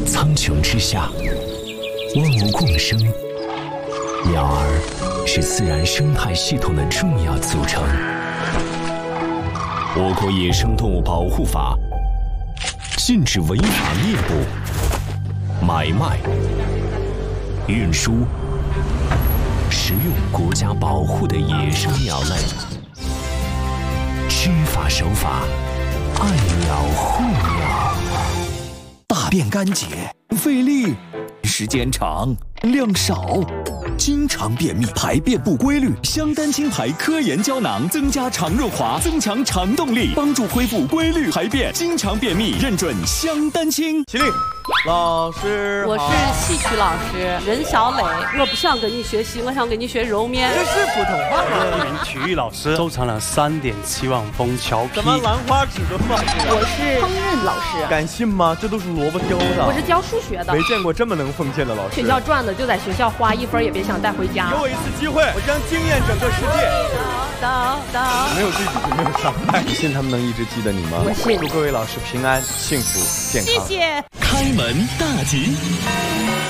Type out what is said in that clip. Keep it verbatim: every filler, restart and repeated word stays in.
苍穹之下，万物共生，鸟儿是自然生态系统的重要组成。我国野生动物保护法禁止违法猎捕、买卖、运输、食用国家保护的野生鸟类。知法守法，爱鸟护鸟。 大便干结，费力，时间长，量少，经常便秘，排便不规律。香丹清牌科研胶囊增加肠润滑，增强肠动力，帮助恢复规律排便。经常便秘，认准香丹清。 起立，老师， 我是戏曲老师任小磊，我不想跟你学戏，我想跟你学揉面。 这是普通话吗？ 体育老师收藏了三点七万封侨批。 怎么兰花指都放这个？ 我是烹饪老师， 敢信吗？这都是萝卜挑的。 我是教数学的， 没见过这么能奉献的老师。 学校赚的就在学校花，一分也别想带回家。 给我一次机会，我将惊艳整个世界。 哒哒， 没有对比就没有伤害。你信他们能一直记得你吗？ 我信。 祝各位老师平安、幸福、健康。 谢谢。 开门大吉。